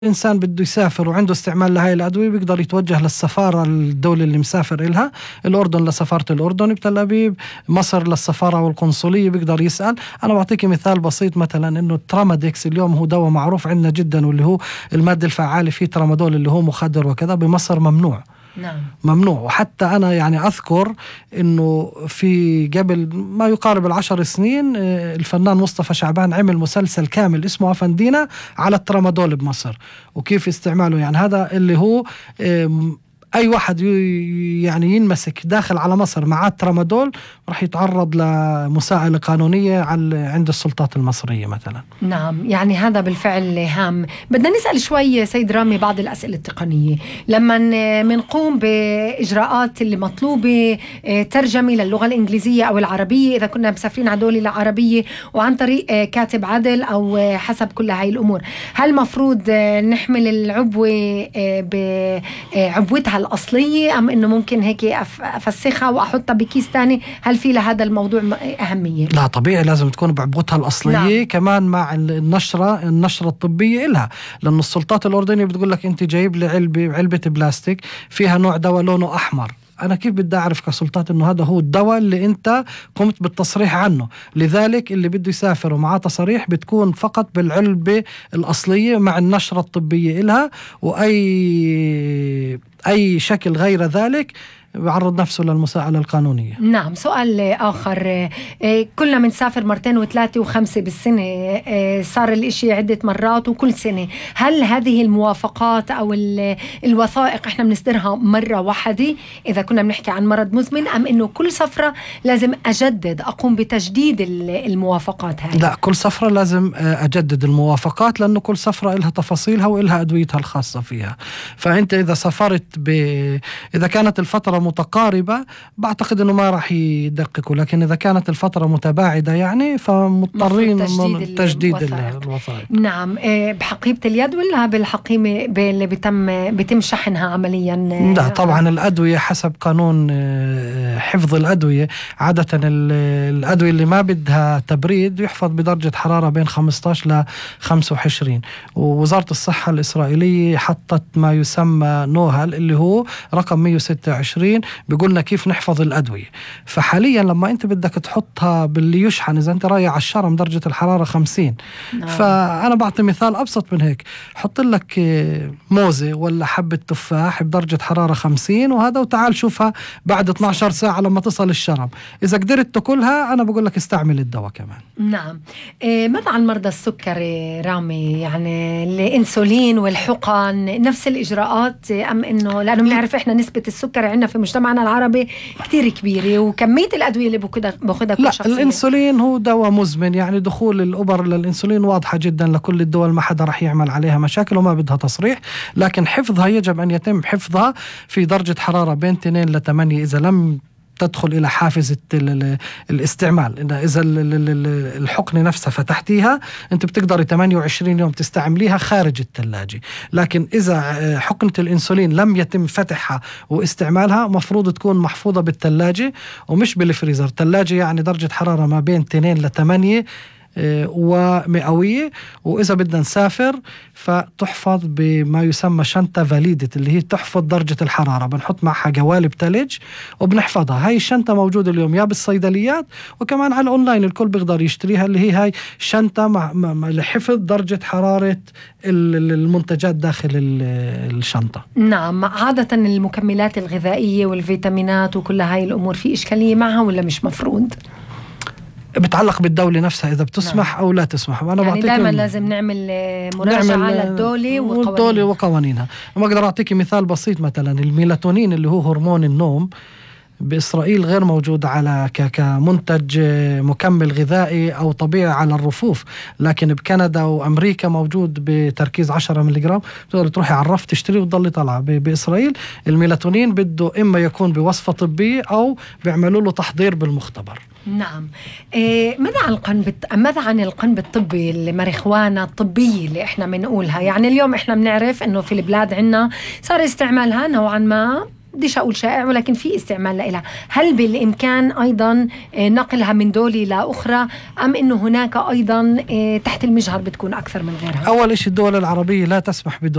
الإنسان بده يسافر وعنده استعمال لهاي الأدوية بيقدر يتوجه للسفارة الدولة اللي مسافر إلها. الأردن لسفارة الأردن بتل أبيب، مصر للسفارة والقنصلية بيقدر يسأل. أنا بعطيك مثال بسيط، مثلا إنه التراماديكس اليوم هو دواء معروف عندنا جدا، واللي هو المادة الفعالة فيه ترامادول اللي هو مخدر وكذا، بمصر ممنوع. نعم. ممنوع. وحتى أنا يعني أذكر إنه في قبل ما يقارب 10 سنين الفنان مصطفى شعبان عمل مسلسل كامل اسمه أفندينا على الترامادول بمصر وكيف استعماله. يعني هذا اللي هو أي واحد يعني ينمسك داخل على مصر مع الترامادول رح يتعرض لمساءلة قانونية عند السلطات المصرية مثلا. نعم، يعني هذا بالفعل هام. بدنا نسأل شوي سيد رامي بعض الأسئلة التقنية. لما منقوم بإجراءات اللي مطلوبة ترجمة للغة الإنجليزية أو العربية، إذا كنا مسافرين على دولة العربية وعن طريق كاتب عدل أو حسب كل هاي الأمور، هل مفروض نحمل العبوة بعبوتها الأصلية أم إنه ممكن هيك أفسخها وأحطها بكيس تاني؟ هل في لهذا الموضوع أهمية؟ لا طبيعي لازم تكون بعبوتها الأصلية. نعم. كمان مع النشرة الطبية إلها، لأن السلطات الأردنية بتقول لك أنت جايب لي علبة بلاستيك فيها نوع دواء لونه أحمر، أنا كيف بدي أعرف كسلطات إنه هذا هو الدواء اللي أنت قمت بالتصريح عنه؟ لذلك اللي بده يسافر ومعاه تصريح بتكون فقط بالعلبة الأصلية مع النشرة الطبية إلها، وأي شكل غير ذلك بيعرض نفسه للمساءلة القانونية. نعم. سؤال آخر، كلنا منسافر مرتين وثلاثة وخمسة بالسنة، صار الاشي عدة مرات وكل سنة، هل هذه الموافقات أو الوثائق احنا بنصدرها مرة واحدة إذا كنا بنحكي عن مرض مزمن، أم إنه كل سفرة لازم أقوم بتجديد الموافقات هذه؟ لا، كل سفرة لازم أجدد الموافقات، لأنه كل سفرة إلها تفاصيلها وإلها أدويتها الخاصة فيها. فأنت إذا سافرت إذا كانت الفترة متقاربة بعتقد أنه ما راح يدققوا، لكن إذا كانت الفترة متباعدة يعني فمضطرين تجديد الوثائق. نعم. بحقيبة اليد ولا بالحقيبة اللي بيتم شحنها عمليا؟ لا طبعا الأدوية حسب قانون حفظ الأدوية، عادة الأدوية اللي ما بدها تبريد يحفظ بدرجة حرارة بين 15 ل 25. ووزارة الصحة الإسرائيلية حطت ما يسمى نوهل اللي هو رقم 126 بيقولنا كيف نحفظ الأدوية. فحاليا لما أنت بدك تحطها باللي يشحن، إذا أنت رايح على الشرم درجة الحرارة 50، فأنا بعطي مثال أبسط من هيك، حط لك موزة ولا حبة تفاح بدرجة حرارة 50 وهذا، وتعال شوفها بعد 12 ساعة لما تصل الشرم، إذا قدرت تاكلها أنا بقول لك استعمل الدواء كمان. نعم. ماذا عن مرضى السكري رامي؟ يعني الإنسولين والحقن نفس الإجراءات أم إنه، لأنه بنعرف إحنا نسبة السكر عندنا في مجتمعنا العربي كتير كبيرة، وكمية الأدوية اللي باخدها كل شخص. الإنسولين هو دواء مزمن، يعني دخول الأبر للإنسولين واضحة جدا لكل الدول، ما حدا رح يعمل عليها مشاكل وما بدها تصريح، لكن حفظها يجب أن يتم حفظها في درجة حرارة بين 2 ل 8 إذا لم تدخل إلى حافز الاستعمال. إذا الحقنة نفسها فتحتيها أنت بتقدري 28 يوم تستعمليها خارج الثلاجة، لكن إذا حقنة الإنسولين لم يتم فتحها واستعمالها مفروض تكون محفوظة بالثلاجة ومش بالفريزر. الثلاجة يعني درجة حرارة ما بين 2 ل 8 ومئوية. وإذا بدنا نسافر فتحفظ بما يسمى شنطة فاليدة اللي هي تحفظ درجة الحرارة، بنحط معها قوالب ثلج وبنحفظها. هاي الشنطة موجودة اليوم يا بالصيدليات وكمان على الأونلاين الكل بيقدر يشتريها، اللي هي هاي شنطة لحفظ درجة حرارة المنتجات داخل الشنطة. نعم. عادة المكملات الغذائية والفيتامينات وكل هاي الأمور في إشكالية معها ولا مش مفروض؟ بتعلق بالدولة نفسها إذا بتسمح أو لا تسمح. وأنا يعني دائما لازم نعمل مراجعة على الدولة وقوانينها. ما أقدر أعطيك مثال بسيط، مثلا الميلاتونين اللي هو هرمون النوم بإسرائيل غير موجود على كمنتج مكمل غذائي أو طبيعي على الرفوف، لكن بكندا وأمريكا موجود بتركيز 10 ملغرام، تقدر تروحي على الرف تشتري وتضلي طالعة. بإسرائيل الميلاتونين بده إما يكون بوصفة طبية أو بيعملوا له تحضير بالمختبر. نعم. ماذا عن القنب الطبي، الماريخوانا الطبية اللي احنا بنقولها؟ يعني اليوم احنا بنعرف انه في البلاد عنا صار استعمالها نوعا ما بديش أقول شائع ولكن في استعمال لها، هل بالإمكان أيضا نقلها من دولة لأخرى أم إنه هناك أيضا تحت المجهر بتكون أكثر من غيرها؟ أول شيء الدول العربية لا تسمح